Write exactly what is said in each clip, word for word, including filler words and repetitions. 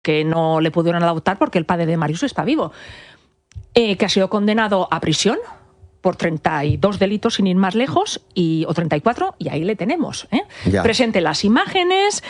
que no le pudieron adoptar porque el padre de Marius está vivo, eh, que ha sido condenado a prisión por treinta y dos delitos, sin ir más lejos, y, o treinta y cuatro, y ahí le tenemos. ¿eh? Presente las imágenes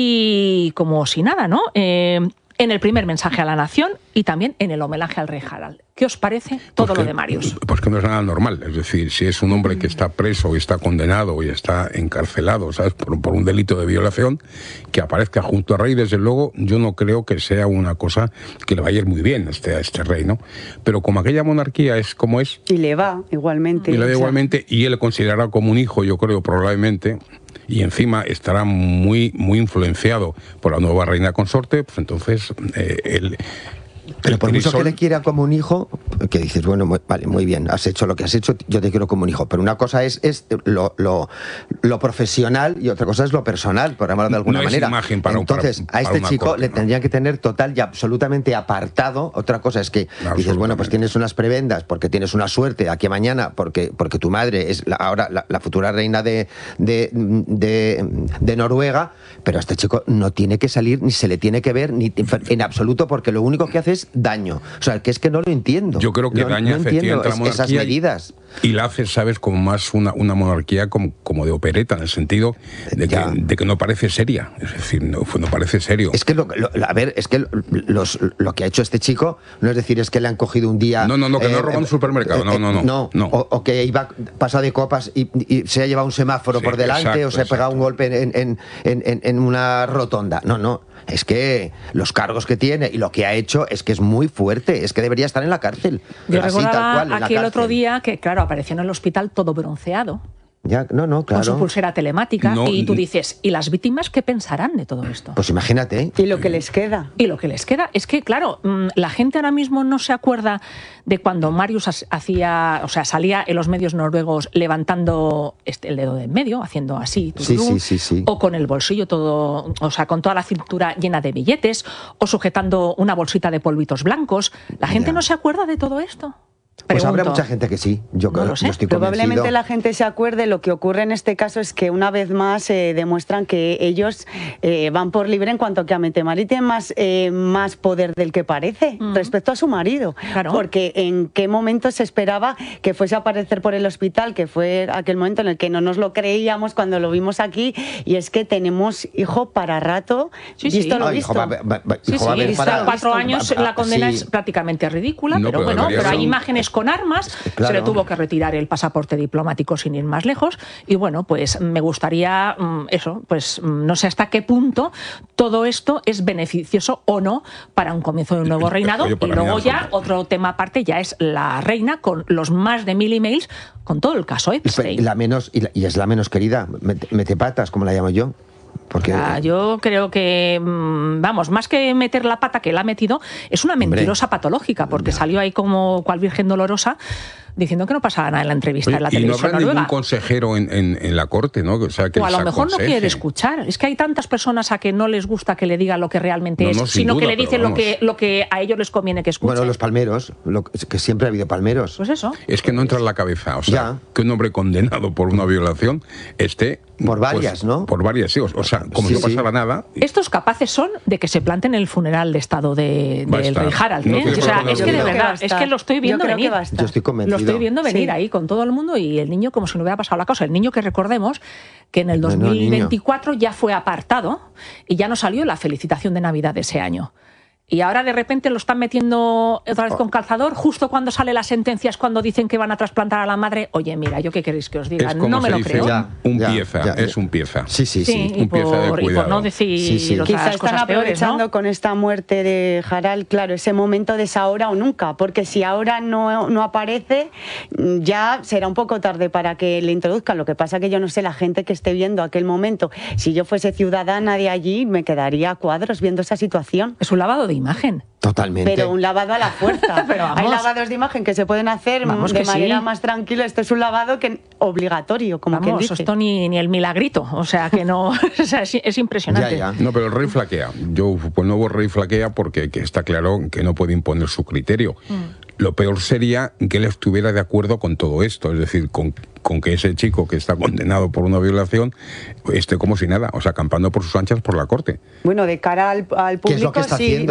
y como si nada, ¿no? Eh, en el primer mensaje a la nación y también en el homenaje al rey Harald. ¿Qué os parece todo pues que, lo de Marius? Pues que no es nada normal. Es decir, si es un hombre que está preso y está condenado y está encarcelado, ¿sabes? Por, por un delito de violación, que aparezca junto a rey, desde luego, yo no creo que sea una cosa que le vaya a ir muy bien a este, a este rey, ¿no? Pero como aquella monarquía es como es... Y le va igualmente. Y le va igualmente, y él le considerará como un hijo, yo creo, probablemente... y encima estará muy muy influenciado por la nueva reina consorte, pues entonces eh, él... Pero por mucho que le quiera como un hijo, que dices, bueno, muy, vale, muy bien, has hecho lo que has hecho, yo te quiero como un hijo. Pero una cosa es, es lo, lo, lo profesional y otra cosa es lo personal, por llamarlo de alguna no manera. Es imagen para Entonces, un, para, a este para chico corte, le ¿no? tendría que tener total y absolutamente apartado. Otra cosa es que dices, bueno, pues tienes unas prebendas porque tienes una suerte aquí mañana, porque, porque tu madre es la, ahora la, la futura reina de, de, de, de Noruega, pero a este chico no tiene que salir, ni se le tiene que ver, ni en absoluto, porque lo único que hace es daño. O sea, que es que no lo entiendo. Yo creo que no, daña no efectivamente entiendo la es, esas monarquía medidas. Y, y la hace, ¿sabes?, como más una, una monarquía como, como de opereta, en el sentido de que, de que no parece seria. Es decir, no, no parece serio. Es que, lo, lo, a ver, es que los, lo que ha hecho este chico, no es decir, es que le han cogido un día... No, no, no, que eh, no ha robado un supermercado, eh, no, no, no. No, no. O, o que iba pasado de copas y, y se ha llevado un semáforo sí, por delante, exacto, o se ha pegado exacto. un golpe en, en, en, en una rotonda. No, no. Es que los cargos que tiene y lo que ha hecho es que es muy fuerte, es que debería estar en la cárcel. Yo así, recordaba tal cual, en aquí la el otro cárcel. día que, claro, apareció en el hospital todo bronceado. Ya, no, no, claro. Con su pulsera telemática. No, y tú dices, ¿y las víctimas qué pensarán de todo esto? Pues imagínate. Y lo que les queda. Y lo que les queda es que, claro, la gente ahora mismo no se acuerda de cuando Marius hacía, o sea, salía en los medios noruegos levantando este, el dedo de en medio, haciendo así, sí, sí, sí, sí. o con el bolsillo todo, o sea, con toda la cintura llena de billetes, o sujetando una bolsita de polvitos blancos. La gente ya. no se acuerda de todo esto. Pues Pregunto. habrá mucha gente que sí, yo no creo, sé. yo estoy Probablemente convencido. la gente se acuerde. Lo que ocurre en este caso es que una vez más eh, demuestran que ellos eh, van por libre en cuanto que a Mette-Marit tiene más, eh, más poder del que parece mm. respecto a su marido. Claro. Porque en qué momento se esperaba que fuese a aparecer por el hospital, que fue aquel momento en el que no nos lo creíamos cuando lo vimos aquí, y es que tenemos hijo para rato, sí, sí. visto lo ah, visto. Hijo va, va, va, sí, hijo sí, va a ver para... cuatro años la condena sí. es prácticamente ridícula, no, pero, pero bueno, pero hay ser... imágenes con armas, claro. se le tuvo que retirar el pasaporte diplomático sin ir más lejos, y bueno, pues me gustaría, eso, pues no sé hasta qué punto todo esto es beneficioso o no para un comienzo de un nuevo reinado, y luego ya otro tema aparte ya es la reina con los más de mil emails con todo el caso Epstein. La menos, y, la, y es la menos querida, mete, mete patas, como la llamo yo. Porque... Ah, yo creo que, vamos, más que meter la pata que la ha metido, es una mentirosa Hombre. patológica, porque ya. salió ahí como cual virgen dolorosa diciendo que no pasaba nada en la entrevista Oye, en la y televisión no habrá noruega. ningún consejero en, en, en la corte, ¿no? O, sea, que o a lo mejor aconseje. no quiere escuchar. Es que hay tantas personas a que no les gusta que le digan lo que realmente no, es, no, sino duda, que le dicen lo lo que, lo que a ellos les conviene que escuchen. Bueno, los palmeros, lo, que siempre ha habido palmeros. Pues eso. Es que no entra en la cabeza, o sea, ya. que un hombre condenado por una violación esté... Por varias, pues, ¿no? Por varias, sí. O sea, como sí, si no pasara sí. nada. Estos capaces son de que se planten el funeral de estado de, del rey Harald. No ¿eh? O sea, es que de verdad, que es que lo estoy viendo venir. Yo estoy convencido. Lo estoy viendo venir sí. ahí con todo el mundo y el niño como si no hubiera pasado la cosa. El niño que recordemos que en el dos mil veinticuatro ya fue apartado y ya no salió la felicitación de Navidad de ese año. Y ahora de repente lo están metiendo otra vez con calzador, justo cuando sale la sentencia es cuando dicen que van a trasplantar a la madre. Oye, mira, ¿yo qué queréis que os diga? Es como no me se lo dice, creo. Ya, un ya, pieza, ya, ya. es un pieza. Sí, sí, sí. sí un por, pieza de cuidado. Y por no decir sí, sí. otras Quizá están cosas aprovechando peores, ¿no? con esta muerte de Harald, claro, ese momento de esa ahora o nunca, porque si ahora no, no aparece, ya será un poco tarde para que le introduzcan. Lo que pasa que yo no sé, la gente que esté viendo aquel momento, si yo fuese ciudadana de allí, me quedaría a cuadros viendo esa situación. Es un lavado de imagen. Totalmente. Pero un lavado a la fuerza. Pero hay lavados de imagen que se pueden hacer vamos de que manera sí. más tranquila. Esto es un lavado que obligatorio, como vamos, quien dice. Esto ni, ni el milagrito. O sea, que no... o sea, es, es impresionante. Ya, ya. No, pero el rey flaquea. Yo, pues, el nuevo rey flaquea porque que está claro que no puede imponer su criterio. Mm. lo peor sería que él estuviera de acuerdo con todo esto, es decir, con, con que ese chico que está condenado por una violación esté como si nada, o sea, acampando por sus anchas por la corte. Bueno, de cara al, al público, ¿Qué es lo que está sí. haciendo?